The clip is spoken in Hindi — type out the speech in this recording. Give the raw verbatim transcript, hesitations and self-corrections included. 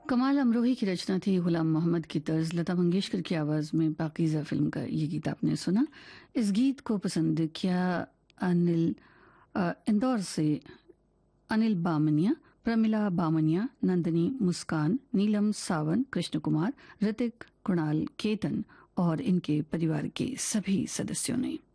कमाल अमरोही की रचना थी, गुलाम मोहम्मद की तर्ज, लता मंगेशकर की आवाज़ में पाकीज़ा फिल्म का ये गीत आपने सुना। इस गीत को पसंद किया अनिल अ, इंदौर से अनिल बामनिया, प्रमिला बामनिया, नंदिनी मुस्कान, नीलम सावन, कृष्ण कुमार, ऋतिक, कुणाल, केतन और इनके परिवार के सभी सदस्यों ने।